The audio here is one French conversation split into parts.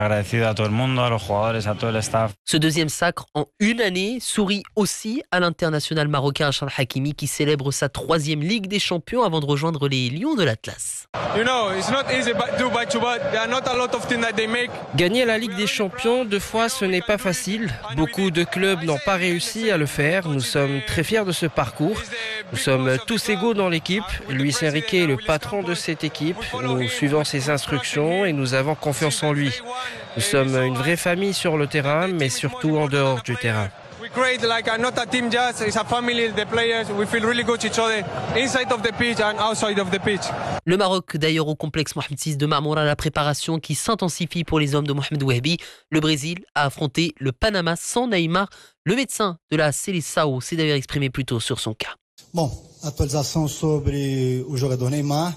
Agradecido a todo el mundo, a los jugadores, a todo el staff. Ce deuxième sacre en une année sourit aussi à l'international marocain Achraf Hakimi qui célèbre sa 3e Ligue des Champions avant de rejoindre les Lions de l'Atlas. Gagner la Ligue des Champions 2 fois, ce n'est pas facile. Beaucoup de clubs n'ont pas réussi à le faire. Nous sommes très fiers de ce parcours. Nous sommes tous égaux dans l'équipe. Luis Enrique est le patron de cette équipe. Nous suivons ses instructions et nous avons confiance en lui. Nous sommes une vraie famille sur le terrain, mais surtout en dehors du terrain. Le Maroc d'ailleurs au complexe Mohamed VI de Marmoura, la préparation qui s'intensifie pour les hommes de Mohamed Wahbi. Le Brésil a affronté le Panama sans Neymar. Le médecin de la Seleção s'est d'ailleurs exprimé plus tôt sur son cas. Bom, atualização sobre o jogador Neymar.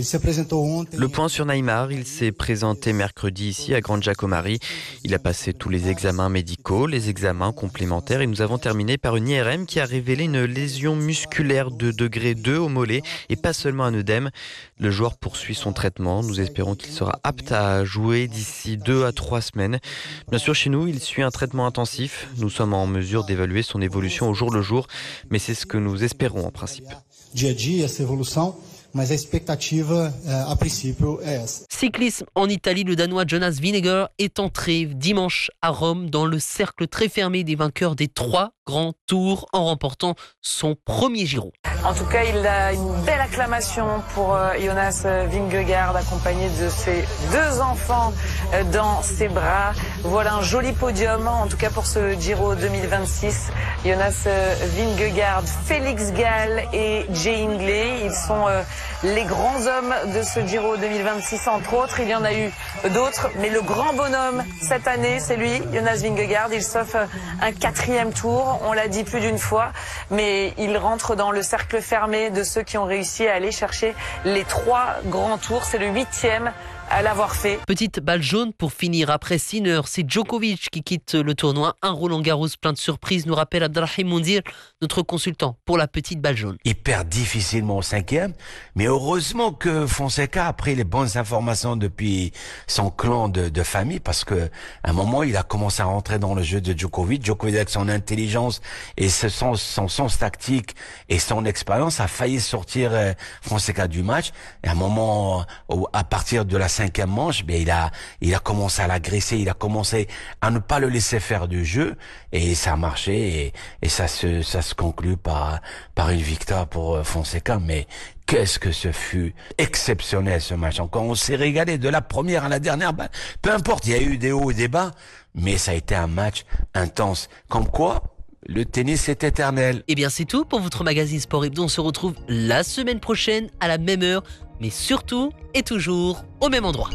Le point sur Neymar, il s'est présenté mercredi ici à Grande Jacomari. Il a passé tous les examens médicaux, les examens complémentaires et nous avons terminé par une IRM qui a révélé une lésion musculaire de degré 2 au mollet et pas seulement un œdème. Le joueur poursuit son traitement. Nous espérons qu'il sera apte à jouer d'ici 2 à 3 semaines. Bien sûr, chez nous, il suit un traitement intensif. Nous sommes en mesure d'évaluer son évolution au jour le jour, mais c'est ce que nous espérons en principe. Dia a dia, essa evolução. Mas a expectativa, a princípio, é essa. Cyclisme en Italie, le Danois Jonas Vingegaard est entré dimanche à Rome dans le cercle très fermé des vainqueurs des 3 grands tours en remportant son premier Giro. En tout cas, il a une belle acclamation pour Jonas Vingegaard, accompagné de ses 2 enfants dans ses bras. Voilà un joli podium, en tout cas pour ce Giro 2026. Jonas Vingegaard, Félix Gall et Jay Hindley, ils sont les grands hommes de ce Giro 2026, entre autres. Il y en a eu d'autres, mais le grand bonhomme cette année, c'est lui, Jonas Vingegaard. Il s'offre un 4e tour, on l'a dit plus d'une fois, mais il rentre dans le cercle fermé de ceux qui ont réussi à aller chercher les 3 grands tours. C'est le 8e à l'avoir fait. Petite balle jaune pour finir. Après Sinner, c'est Djokovic qui quitte le tournoi. Un Roland-Garros plein de surprises, nous rappelle Abdelrahim Moundir, notre consultant pour la petite balle jaune. Il perd difficilement au 5e, mais heureusement que Fonseca a pris les bonnes informations depuis son clan de famille, parce que à un moment, il a commencé à rentrer dans le jeu de Djokovic. Djokovic, avec son intelligence et son sens tactique et son expérience, a failli sortir Fonseca du match. Et à un moment, à partir de la 5e manche, il a commencé à l'agresser, il a commencé à ne pas le laisser faire du jeu, et ça a marché, et ça se conclut par une victoire pour Fonseca. Mais qu'est-ce que ce fut exceptionnel ce match. Encore, on s'est régalé de la première à la dernière balle. Peu importe, il y a eu des hauts et des bas, mais ça a été un match intense. Comme quoi, le tennis est éternel. Et bien c'est tout pour votre magazine Sport Hebdo. On se retrouve la semaine prochaine à la même heure, mais surtout et toujours au même endroit.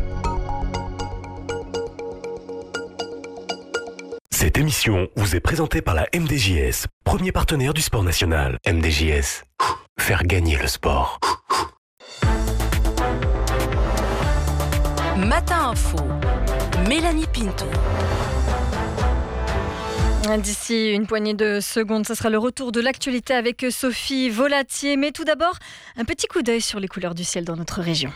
Cette émission vous est présentée par la MDJS, premier partenaire du sport national. MDJS, faire gagner le sport. Matin Info, Mélanie Pinto. D'ici une poignée de secondes, ce sera le retour de l'actualité avec Sophie Volatier. Mais tout d'abord, un petit coup d'œil sur les couleurs du ciel dans notre région.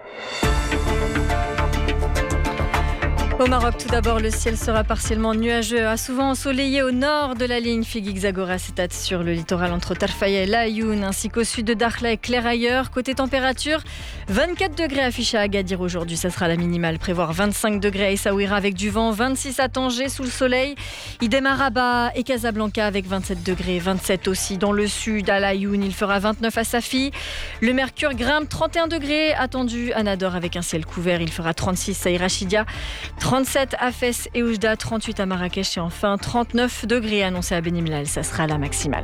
Au Maroc, tout d'abord, le ciel sera partiellement nuageux, souvent ensoleillé au nord de la ligne Figuig-Zagora-Setat sur le littoral entre Tarfaya et Laayoune, ainsi qu'au sud de Dakhla et clair ailleurs. Côté température, 24 degrés affichés à Agadir aujourd'hui, ça sera la minimale. Prévoir 25 degrés à Essaouira avec du vent, 26 à Tanger sous le soleil. Idem à Rabat et Casablanca avec 27 degrés, 27 aussi dans le sud à Laayoune. Il fera 29 à Safi. Le mercure grimpe, 31 degrés attendu à Nador avec un ciel couvert. Il fera 36 à Irachidia, 37 à Fès et Oujda, 38 à Marrakech et enfin 39 degrés annoncés à Benimlal. Ça sera la maximale.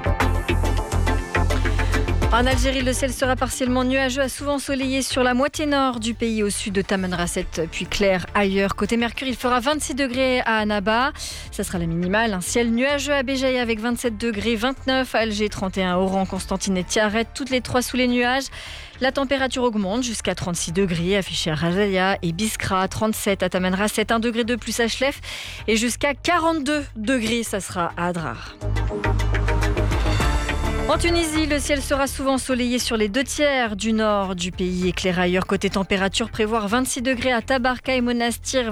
En Algérie, le ciel sera partiellement nuageux, souvent ensoleillé sur la moitié nord du pays, au sud de Tamanrasset, puis clair ailleurs. Côté mercure, il fera 26 degrés à Annaba. Ça sera la minimale. Un ciel nuageux à Béjaïa avec 27 degrés, 29 à Alger, 31 à Oran, Constantine et Tiaret, toutes les 3 sous les nuages. La température augmente jusqu'à 36 degrés, affiché à Rajaya et Biskra, 37 à Tamanrasset, 1 degré de plus à Chlef et jusqu'à 42 degrés, ça sera à Adrar. En Tunisie, le ciel sera souvent ensoleillé sur les 2 tiers du nord du pays, éclair ailleurs. Côté température, prévoir 26 degrés à Tabarka et Monastir,